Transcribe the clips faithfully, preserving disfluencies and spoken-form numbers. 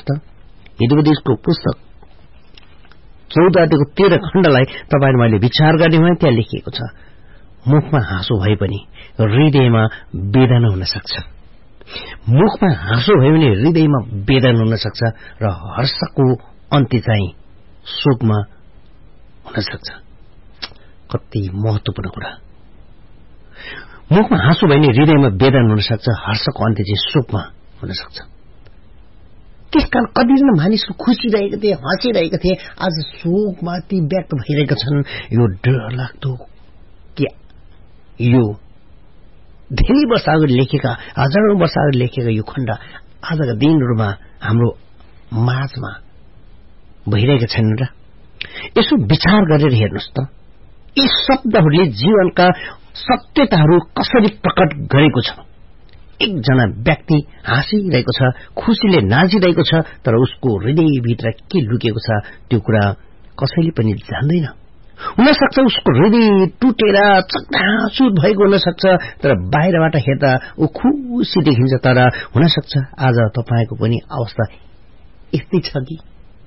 त हितोपदेशको पुस्तक चौध अध्यायको तेह्र खण्डलाई तपाईहरु मैले विचार गर्ने हो त्यहाँ लेखिएको छ मुखमा हाँसो भए पनि हृदयमा वेदना हुन सक्छ मुखमा हाँसो भए पनि हृदयमा वेदना हुन सक्छ र हर्षको अन्त्य चाहिँ शोकमा हुन सक्छ कति महत्त्वपूर्ण कुरा मुखमा हाँसो भए पनि हृदयमा वेदना हुन सक्छ हर्षको अन्त्य चाहिँ शोकमा हुन सक्छ त्यसकारण कतिजना मानिसहरू खुसी रहेका थिए हाँसिरहेका थिए आज शोकमा ती व्यक्त भइरहेका छन् यो डर लाग्दो कि यो धेरै वर्ष अगाडि लेखेका हजारौं वर्ष अगाडि लेखेका यो खण्ड आजका दिनहरूमा हाम्रो माझमा भइरहेका छन् र यसो विचार गरेर हेर्नुहोस् त यी शब्दहरूले जीवनका सत्यताहरू कसरी प्रकट गरेको छ एकजना व्यक्ति हाँसिरहेको छ खुसीले नाचिरहेको छ तर उसको हृदयभित्र के लुकेको छ त्यो कुरा कसैले पनि जान्दैन हुनसक्छ उसको हृदय टुटेर चकनाचुर भएको हुन सक्छ तर बाहिरबाट हेर्दा ऊ खुसी देखिन्छ तर हुनसक्छ आज तपाईको पनि अवस्था यस्तै छ कि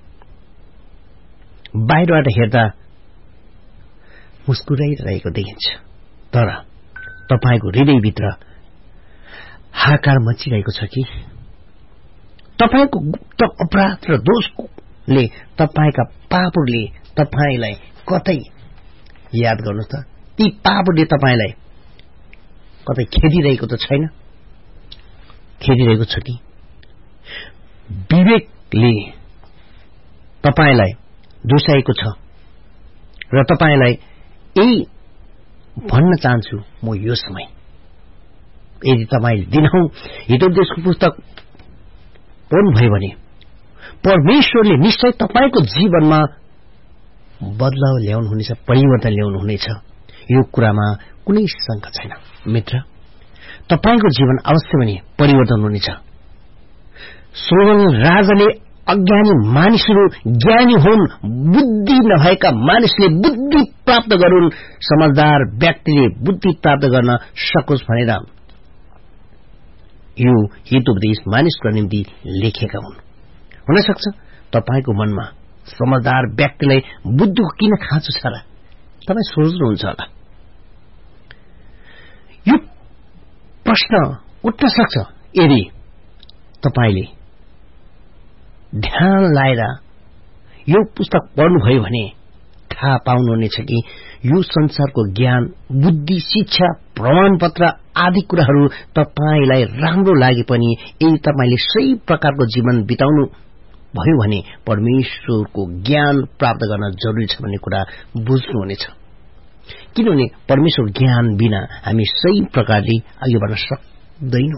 बाहिरबाट हेर्दा मुस्कुराइरहेको देखिन्छ तर तपाईको हृदयभित्र हाकार मचिरहेको छ कि तपाईको गुप्त अपराध र दोषले तपाईका पापहरूले तपाईलाई कतै याद गर्नुहोस् त ती पापहरूले तपाईलाई कतै खेदिरहेको त छैन खेदिरहेको छ कि विवेकले तपाईलाई दोषाएको छ र तपाईलाई यही भन्न चाहन्छु म यो समय यदि तपाईले दिनहौ हितोपदेशको पुस्तक पढ्नुभयो भने परमेश्वरले निश्चय तपाईको जीवनमा बदलाव ल्याउनु हुनेछ परिवर्तन ल्याउनु हुनेछ यो कुरामा कुनै शंका छैन मित्र तपाईको जीवन अवश्य पनि परिवर्तन हुनेछ सोलोमन राजाले अज्ञानी मानिसहरू ज्ञानी हुन् बुद्धि नभएका मानिसले बुद्धि प्राप्त गरून् समझदार व्यक्तिले बुद्धि प्राप्त गर्न सकोस् भनेर यो हितोपदेश मानिसको निम्ति लेखेका हुन् हुन सक्छ तपाईको मनमा समझदार व्यक्तिलाई बुद्धिको किन खाँचो छ र तपाई सोच्नुहुन्छ होला यो प्रश्न उठ्न सक्छ यदि तपाईले ध्यान लाएर यो पुस्तक पढ्नुभयो भने थाहा पाउनुहुनेछ कि यो संसारको ज्ञान बुद्धि शिक्षा प्रमाणपत्र आदि कुराहरू तपाईलाई राम्रो लागे पनि यदि तपाईले सही प्रकारको जीवन बिताउनु भयो भने परमेश्वरको ज्ञान प्राप्त गर्न जरुरी छ भन्ने कुरा बुझ्नुहुनेछ किनभने परमेश्वर ज्ञान बिना हामी सही प्रकारले अघि बढ्न सक्दैनौं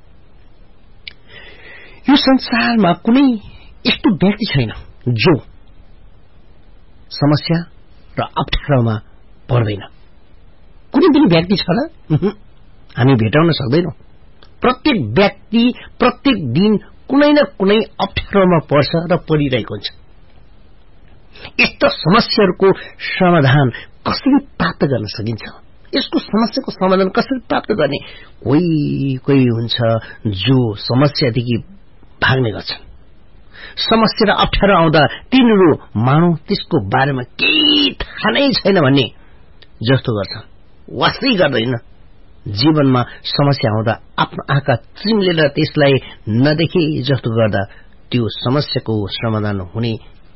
यो संसारमा कुनै यस्तो व्यक्ति छैन जो समस्या र अप्ठ्यारोमा पर्दैन कुनै पनि व्यक्ति छ र हामी भेटाउन सक्दैनौं प्रत्येक व्यक्ति प्रत्येक दिन कुनै न कुनै अप्ठ्यारोमा पर्छ र परिरहेको हुन्छ यस्तो समस्याहरूको समाधान कसरी प्राप्त गर्न सकिन्छ यसको समस्याको समाधान कसरी प्राप्त गर्ने कोही कोही हुन्छ जो समस्यादेखि भाग्ने गर्छन् समस्या र अप्ठ्यारो आउँदा तिनीहरू मानौ त्यसको बारेमा केही थाहा नै छैन भन्ने जस्तो गर्छन् वास्तै गर्दैन जीवनमा समस्या आउँदा आफ्नो आँखा चिम्लेर त्यसलाई नदेखे जस्तो गर्दा त्यो समस्याको समाधान हुने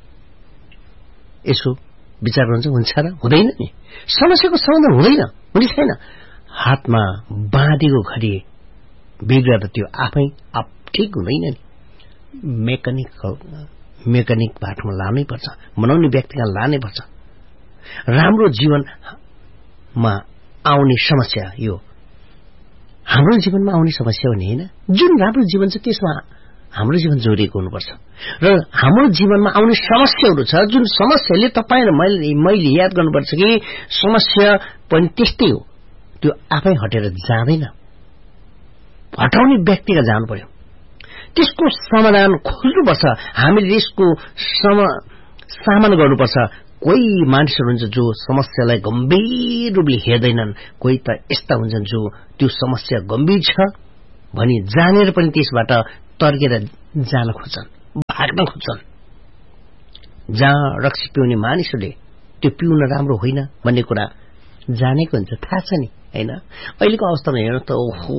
यसो विचार हुन्छ हुन्छ र हुँदैन नि समस्याको समाधान हुँदैन हुने छैन हातमा बाँधेको घडी बिग्रदा त्यो आफै आप ठिक हुँदैन नि मेकानिक मेकानिक बाटोमा लानै पर्छ बनाउने व्यक्तिका लानै पर्छ राम्रो जीवनमा आउने समस्या यो हाम्रो जीवनमा आउने समस्या हो नि हैन जुन राम्रो जीवन छ त्यसमा हाम्रो जीवन जोडिएको हुनुपर्छ र हाम्रो जीवनमा आउने समस्याहरू छ जुन समस्याले तपाई र मैले मैले याद गर्नुपर्छ कि समस्या पनि त्यस्तै हो त्यो आफै हटेर जाँदैन हटाउने व्यक्तिका जानु पर्यो त्यसको समाधान खोज्नुपर्छ हामीले यसको सामना गर्नुपर्छ कोही मानिसहरू हुन्छ जो समस्यालाई गम्भीर रूपले हेर्दैनन् कोही त यस्ता हुन्छन् जो त्यो समस्या गम्भीर छ भनी जानेर पनि त्यसबाट तर्केर जान खोज्छन् भाग्न खोज्छन्। जहाँ रक्सी पिउने मानिसहरूले त्यो पिउन राम्रो होइन भन्ने कुरा जानेको हुन्छ, थाहा छ नि हैन। अहिलेको अवस्थामा हेर्नु त ओहो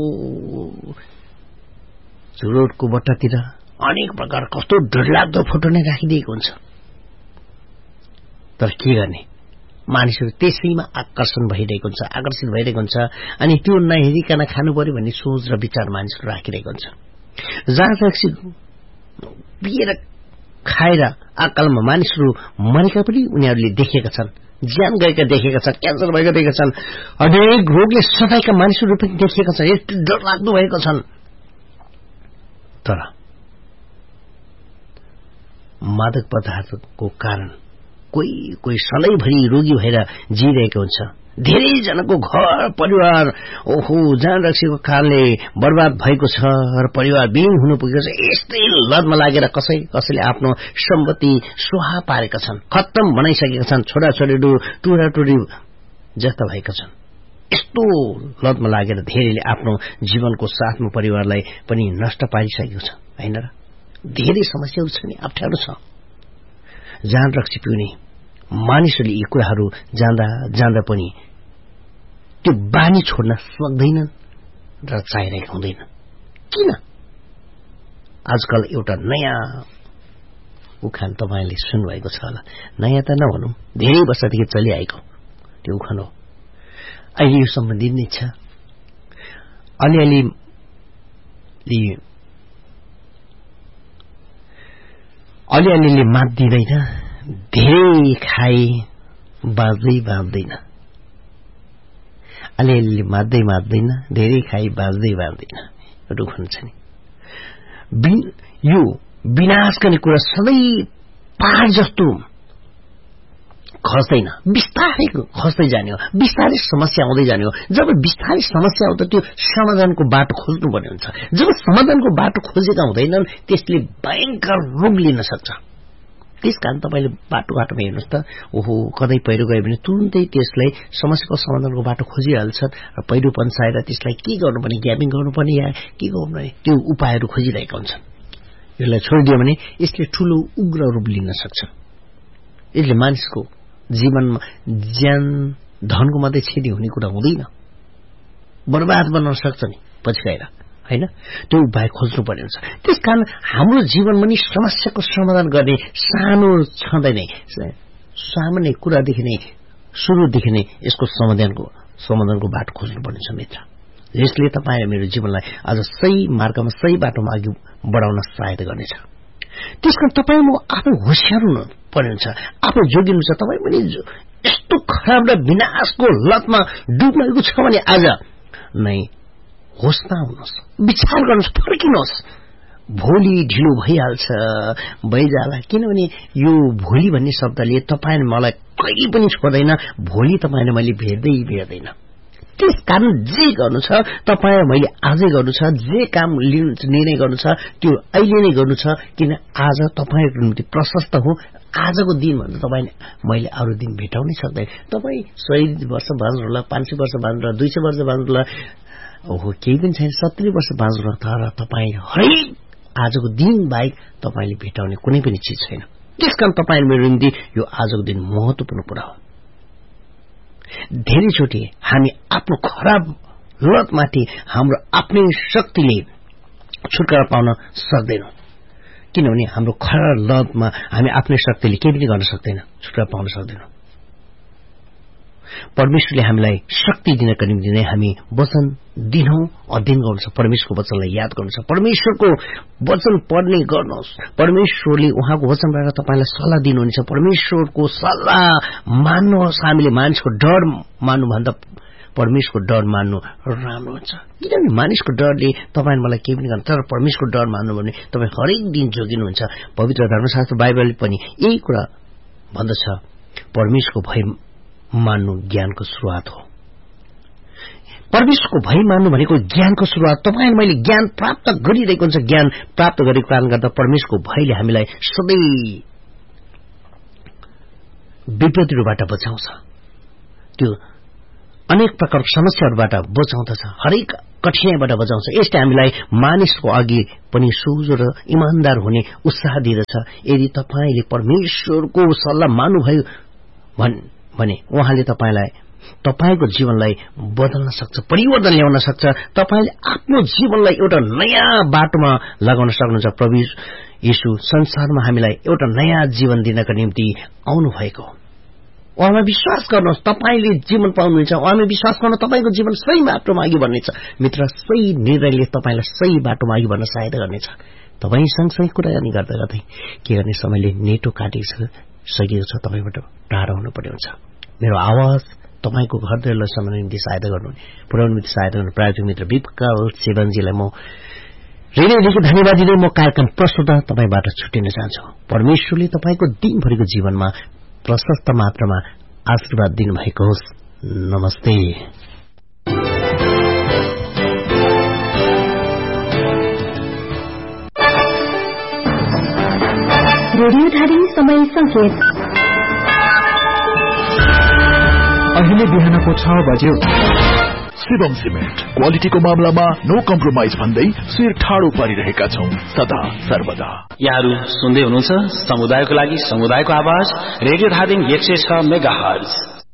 रोडको बट्टातिर अनेक प्रकार कस्तो डरलाग्दो फोटो नै राखिदिएको हुन्छ। तर के गर्ने, मानिसहरू त्यसैमा आकर्षण भइरहेको हुन्छ, आकर्षित भइरहेको हुन्छ। अनि त्यो नहेरिकन खानु पर्यो भन्ने सोच र विचार मानिसहरू राखिरहेको हुन्छ। जहाँ रक्सी पिएर खाएर अकालमा मानिसहरू मरेका पनि उनीहरूले देखेका छन्, ज्यान गएका देखेका छन्, क्यान्सर भएका देखेका छन्, अनेक रोगले सताएका मानिसहरू पनि देखेका छन्, यति डरलाग्दो भएका छन्। तर मादक पदार्थको कारण कोही कोही सधैँभरि रोगी भएर जिइरहेको हुन्छ। धेरैजनाको घर परिवार ओहो जहाँ रक्सीको कारणले बर्बाद भएको छ र परिवार विहीन हुनु पुगेको छ। यस्तै लदमा लागेर कसै कसैले आफ्नो सम्पत्ति स्वाहा पारेका छन्, खत्तम बनाइसकेका छन्, छोराछोरीहरू टुरा टुरी जस्ता भएका छन्। यस्तो लदमा लागेर धेरैले आफ्नो जीवनको साथमा परिवारलाई पनि नष्ट पारिसकेको छ हैन र। धेरै समस्याहरू छ नि, अप्ठ्यारो छ। जहाँ रक्सी पिउने मानिसहरूले यी कुराहरू जान्दा जान्दा पनि त्यो बानी छोड्न सक्दैनन् र चाहिरहेको हुँदैन। किन? आजकल एउटा नयाँ उखान तपाईले सुन्नुभएको छ होला, नयाँ त नभनौं, धेरै वर्षदेखि चलिआएको त्यो उखान हो। अहिले यो सम्बन्धित नै छ। अलिअलि अलिअलिले मात दिँदैन, धेरै खाए बाँच्दै बाँच्दैन। अलिअलि मात्दै मात्दैन, धेरै खाए बाँच्दै बाँच्दैन। एउटा उखान छ नि। यो विनाश गर्ने कुरा सधैँ पहाड जस्तो खस्दैन, बिस्तारै खस्दै जाने हो, बिस्तारै समस्या आउँदै जाने हो। जब बिस्तारै समस्या आउँदा त्यो समाधानको बाटो खोज्नु पर्ने हुन्छ। जब समाधानको बाटो खोजेका हुँदैनन् त्यसले भयंकर रूप लिन सक्छ। त्यसकारण तपाईले बाटो बाटोमा हेर्नुहोस् त, ओहो कतै पहिरो गयो भने तुरुन्तै त्यसलाई समस्याको समाधानको बाटो खोजिहाल्छ र पहिरो पन्साएर त्यसलाई के गर्नुपर्ने, ग्यापिङ गर्नुपर्ने या के गर्नुपर्ने त्यो उपायहरू खोजिरहेका हुन्छन्। यसलाई छोडिदियो भने यसले ठूलो उग्र रूप लिन सक्छ। यसले मानिसको जीवनमा ज्यान धनको मात्रै क्षति हुने कुरा हुँदैन, बर्बाद बनाउन सक्छ नि पछि गएर हैन। त्यो उपाय खोज्नु पर्ने हुन्छ। त्यसकारण हाम्रो जीवनमा नि समस्याको समाधान गर्ने सानो छँदैन, सामान्य कुरादेखि नै सुरुदेखि नै यसको समाधानको समाधानको बाटो खोज्नु पर्ने छ मित्र। यसले तपाईँ र मेरो जीवनलाई आज सही मार्गमा सही बाटोमा अघि बढाउन सहायता गर्नेछ। त्यसकारण तपाईँ म आफै होशियार हुनु पर्ने हुन्छ, आफै जोगिनु छ। तपाईँ पनि यस्तो खराब र विनाशको लतमा डुब्नुभएको छ भने आज नै होसमा हुनुहोस्, विचार गर्नुहोस्, फर्किनुहोस्। भोलि ढिलो भइहाल्छ, भइजाला। किनभने यो भोलि भन्ने शब्दले तपाईँ मलाई कहिले पनि छोड्दैन। भोलि तपाईँ मैले भेट्दै भेट्दैन। त्यसकारण जे गर्नु छ तपाईँ मैले आजै गर्नु छ, जे काम लिनु निर्णय गर्नु छ त्यो अहिले नै गर्नु छ। किन आज तपाईँको निम्ति प्रशस्त हो। आजको दिन भन्दा तपाईँ मैले अरू दिन भेटाउनै सक्दैन। तपाईँ सय वर्ष बाँच्नुहोला, पाँच सय वर्ष बाँच्नुहोला, दुई सय वर्ष बाँच्नुहोला, ओहो केही पनि छैन, सत्तरी वर्ष बाँच्नुहोला, तर तपाईँ हरेक आजको दिन बाहेक तपाईँले भेटाउने कुनै पनि चिज छैन। त्यसकारण तपाईँ मेरो निम्ति यो आजको दिन महत्वपूर्ण कुरा हो। धेरैचोटि हामी आफ्नो खराब लतमाथि हाम्रो आफ्नै शक्तिले छुटकारा पाउन सक्दैनौं। किनभने हाम्रो खराब लतमा हामी आफ्नै शक्तिले केही पनि गर्न सक्दैन, छुटकारा पाउन सक्दैनौं। परमेश्वरले हामीलाई शक्ति दिनका निम्ति नै हामी वचन दिनौं, अध्ययन गर्नुपर्छ, परमेश्वरको वचनलाई याद गर्नुपर्छ, परमेश्वरको वचन पढ्ने गर्नुहोस्। परमेश्वरले उहाँको वचनबाट तपाईलाई सल्लाह दिनुहुनेछ। परमेश्वरको सल्लाह मान्नुहोस्। हामीले मानिसको डर मान्नुभन्दा परमेश्वरको डर मान्नु राम्रो हुन्छ। किनभने मानिसको डरले तपाईँ मलाई केही पनि गर्छ, तर परमेश्वरको डर मान्नु भने तपाईँ हरेक दिन जोगिनुहुन्छ। पवित्र धर्मशास्त्र बाइबलले पनि यही कुरा भन्दछ, परमेश्वरको भय मान्नु ज्ञानको सुरुवात हो। परमेश्वरको भय मान्नु भनेको ज्ञानको सुरुवात। तपाईँ मैले ज्ञान प्राप्त गरिरहेको हुन्छ। ज्ञान प्राप्त गरेको कारण गर्दा परमेश्वरको भयले हामीलाई सधैँ विपत्तिबाट बचाउँछ। त्यो अनेक प्रकारको समस्याहरूबाट बचाउँदछ, हरेक कठिनाईबाट बचाउँछ। यसले हामीलाई मानिसको अघि पनि सोझो र इमानदार हुने उत्साह दिँदछ। यदि तपाईले परमेश्वरको सल्लाह मान्नुभयो भने उहाँले तपाईलाई तपाईको जीवनलाई बदल्न सक्छ, परिवर्तन ल्याउन सक्छ। तपाईले आफ्नो जीवनलाई एउटा नयाँ बाटोमा लगाउन सक्नुहुन्छ। प्रभु येशू संसारमा हामीलाई एउटा नयाँ जीवन दिनका निम्ति आउनु भएको। उहाँमा विश्वास गर्नुहोस्, तपाईले जीवन पाउनुहुन्छ। उहाँमा विश्वास गर्नु, तपाईको जीवन सही बाटोमा अघि बढ्नेछ। मित्र, सही निर्णयले तपाईलाई सही बाटोमा अघि बढ्न सहायता गर्नेछ। तपाई सँगसँगै कुराकानी गर्दा गर्दै के गर्ने समयले नेटो काटिएको सकिएको छ, तपाईबाट टाढा हुनुपर्ने हुन्छ। मेरो आवाज तपाईको घरलाई सम्झाउन निम्ति सहायता गर्नु, पुर्याउन निम्ति सहायता गर्नु प्रायोजक मित्र विपकाल सेवनजीलाई म हृदयदेखि धन्यवाद दिँदै म कार्यक्रम प्रस्तुत तपाईबाट छुटिन चाहन्छु। परमेश्वरले तपाईको दिनभरिको जीवनमा प्रशस्त मात्रामा आशीर्वाद दिनुभएको होस्। नमस्ते। रेडियोधारी समय संकेत अहिले बिहानको छ बज्यो। शिवम सिमेन्ट क्वालिटीको मामलामा नो कम्प्रोमाइज भन्दै शिर ठाडो पारिरहेका छौं सदा सर्वदा। यहाँहरू सुन्दै हुनुहुन्छ समुदायको लागि समुदायको आवाज रेडियो धादिङ एक सय छ मेगा हर्ज।